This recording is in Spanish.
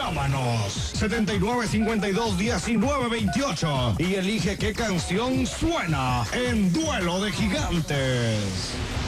Llámanos 7952-1928 y elige qué canción suena en Duelo de Gigantes.